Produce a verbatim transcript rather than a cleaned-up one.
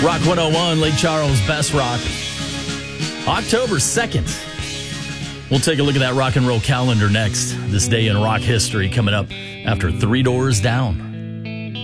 Rock one oh one, Lake Charles Best Rock. October second. We'll take a look at that rock and roll calendar next. This day in rock history coming up after Three Doors Down.